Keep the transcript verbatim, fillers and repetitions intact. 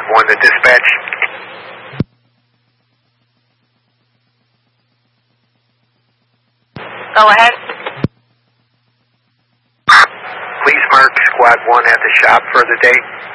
one to dispatch. Go ahead. Please mark Squad one at the shop for the day.